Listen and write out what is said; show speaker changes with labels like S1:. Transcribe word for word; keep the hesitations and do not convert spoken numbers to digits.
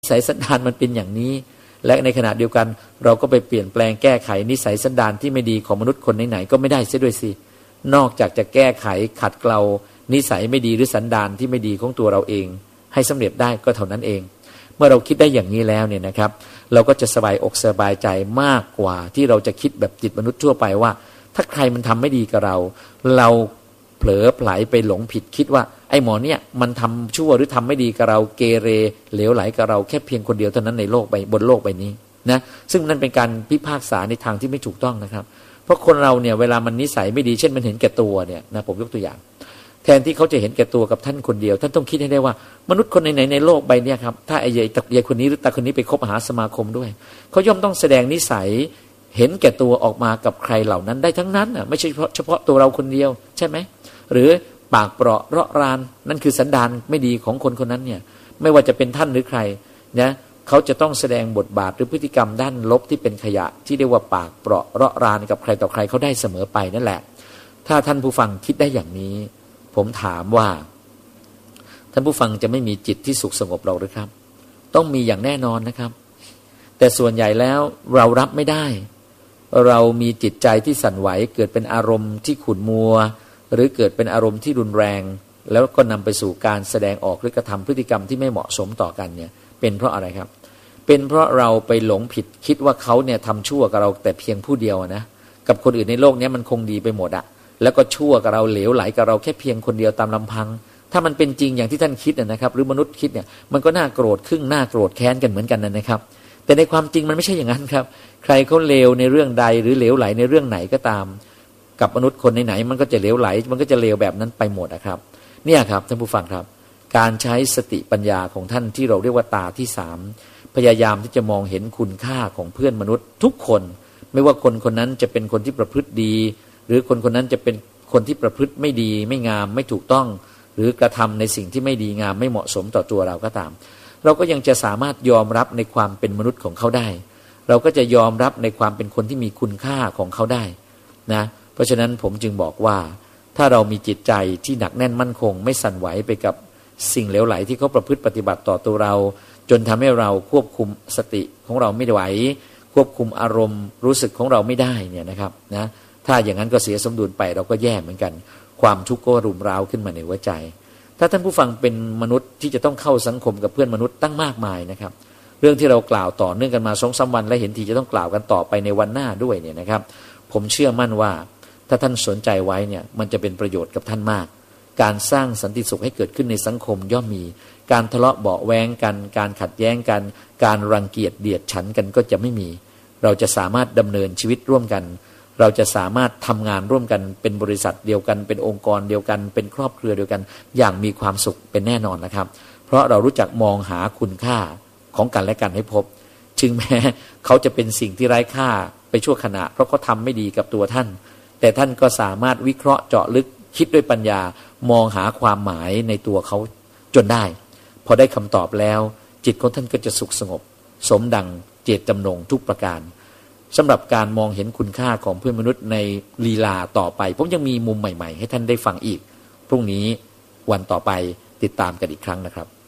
S1: นิสัยสันดานมันเป็นอย่างนี้และในขณะเดียวกันเราก็ไปเปลี่ยนแปลงแก้ไขนิสัยสันดานที่ไม่ดีของมนุษย์คนไหนๆก็ไม่ได้เสียด้วยสินอกจากจะแก้ไขขัดเกลานิสัยไม่ดีหรือสันดานที่ไม่ดีของตัวเราเองให้สำเร็จได้ก็เท่านั้นเองเมื่อเราคิดได้อย่างนี้แล้วเนี่ยนะครับเราก็จะสบายอกสบายใจมากกว่าที่เราจะคิดแบบจิตมนุษย์ทั่วไปว่าถ้าใครมันทำไม่ดีกับเราเราเผลอไผลไปหลงผิดคิดว่าไอ้หมอเนี่ยมันทำชั่วหรือทำไม่ดีกับเราเกเรเหลวไหลกับเราแค่เพียงคนเดียวเท่านั้นในโลกใบบนโลกใบนี้นะซึ่งนั่นเป็นการพิพากษาในทางที่ไม่ถูกต้องนะครับเพราะคนเราเนี่ยเวลามันนิสัยไม่ดีเช่นมันเห็นแก่ตัวเนี่ยนะผมยกตัวอย่างแทนที่เขาจะเห็นแก่ตัวกับท่านคนเดียวท่านต้องคิดให้ได้ว่ามนุษย์คนไหนๆในโลกใบนี้ครับถ้าไอ้ยายตะยายคนนี้หรือตาคนนี้ไปคบหาสมาคมด้วยเขาย่อมต้องแสดงนิสัยเห็นแก่ตัวออกมากับใครเหล่านั้นได้ทั้งนั้นอ่ะไม่ใช่เฉพาะเฉพาะตัวเราคนเดียวใช่ไหมหรือปากเปราะเราะรานนั่นคือสันดานไม่ดีของคนคนนั้นเนี่ยไม่ว่าจะเป็นท่านหรือใครนะเขาจะต้องแสดงบทบาทหรือพฤติกรรมด้านลบที่เป็นขยะที่เรียกว่าปากเปราะเราะรานกับใครต่อใครเขาได้เสมอไปนั่นแหละถ้าท่านผู้ฟังคิดได้อย่างนี้ผมถามว่าท่านผู้ฟังจะไม่มีจิตที่สุขสงบหรอกหรือครับต้องมีอย่างแน่นอนนะครับแต่ส่วนใหญ่แล้วเรารับไม่ได้เรามีจิตใจที่สั่นไหวเกิดเป็นอารมณ์ที่ขุ่นมัวหรือเกิดเป็นอารมณ์ที่รุนแรงแล้วก็นำไปสู่การแสดงออกหรือกระทำพฤติกรรมที่ไม่เหมาะสมต่อกันเนี่ยเป็นเพราะอะไรครับเป็นเพราะเราไปหลงผิดคิดว่าเขาเนี่ยทำชั่วกับเราแต่เพียงผู้เดียวนะกับคนอื่นในโลกนี้มันคงดีไปหมดอะแล้วก็ชั่วกับเราเหลวไหลกับเราแค่เพียงคนเดียวตามลำพังถ้ามันเป็นจริงอย่างที่ท่านคิดนะครับหรือมนุษย์คิดเนี่ยมันก็น่าโกรธครึ่งน่าโกรธแค้นกันเหมือนกันนะครับแต่ในความจริงมันไม่ใช่อย่างนั้นครับใครเขาเลวในเรื่องใดหรือเหลวไหลในเรื่องไหนก็ตามกับมนุษย์คนไหนๆมันก็จะเหลวไหลมันก็จะเลวแบบนั้นไปหมดนะครับเนี่ยครับท่านผู้ฟังครับการใช้สติปัญญาของท่านที่เราเรียกว่าตาที่สามพยายามที่จะมองเห็นคุณค่าของเพื่อนมนุษย์ทุกคนไม่ว่าคนคนนั้นจะเป็นคนที่ประพฤติดีหรือคนคนนั้นจะเป็นคนที่ประพฤติไม่ดีไม่งามไม่ถูกต้องหรือกระทำในสิ่งที่ไม่ดีงามไม่เหมาะสมต่อตัวเราก็ตามเราก็ยังจะสามารถยอมรับในความเป็นมนุษย์ของเขาได้เราก็จะยอมรับในความเป็นคนที่มีคุณค่าของเขาได้นะเพราะฉะนั้นผมจึงบอกว่าถ้าเรามีจิตใจที่หนักแน่นมั่นคงไม่สั่นไหวไปกับสิ่งเลวไหลที่เขาประพฤติปฏิบัติต่อตัวเราจนทำให้เราควบคุมสติของเราไม่ไหวควบคุมอารมณ์รู้สึกของเราไม่ได้เนี่ยนะครับนะถ้าอย่างนั้นก็เสียสมดุลไปเราก็แย่เหมือนกันความทุกข์ก็รุมเร้าขึ้นมาในหัวใจถ้าท่านผู้ฟังเป็นมนุษย์ที่จะต้องเข้าสังคมกับเพื่อนมนุษย์ตั้งมากมายนะครับเรื่องที่เรากล่าวต่อเนื่องกันมาสองสามวันและเห็นทีจะต้องกล่าวกันต่อไปในวันหน้าด้วยเนี่ยนะครับผมเชื่อมั่นว่าถ้าท่านสนใจไว้เนี่ยมันจะเป็นประโยชน์กับท่านมากการสร้างสันติสุขให้เกิดขึ้นในสังคมย่อมมีการทะเลาะเบาะแว้งกันการขัดแย้งกันการรังเกียจเดียดฉันกันก็จะไม่มีเราจะสามารถดำเนินชีวิตร่วมกันเราจะสามารถทำงานร่วมกันเป็นบริษัทเดียวกันเป็นองค์กรเดียวกันเป็นครอบครัวเดียวกันอย่างมีความสุขเป็นแน่นอนนะครับเพราะเรารู้จักมองหาคุณค่าของกันและกันให้พบถึงแม้เขาจะเป็นสิ่งที่ไร้ค่าไปชั่วขณะเพราะเขาทำไม่ดีกับตัวท่านแต่ท่านก็สามารถวิเคราะห์เจาะลึกคิดด้วยปัญญามองหาความหมายในตัวเขาจนได้พอได้คำตอบแล้วจิตของท่านก็จะสุขสงบสมดังเจตจำนงทุกประการสำหรับการมองเห็นคุณค่าของเพื่อนมนุษย์ในลีลาต่อไปผมยังมีมุมใหม่ๆให้ท่านได้ฟังอีกพรุ่งนี้วันต่อไปติดตามกันอีกครั้งนะครับ